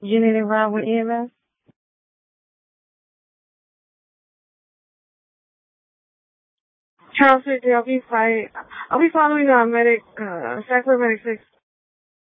You need a ride with EMS? Charles City, I'll be following Medic, Cycler Medic 6.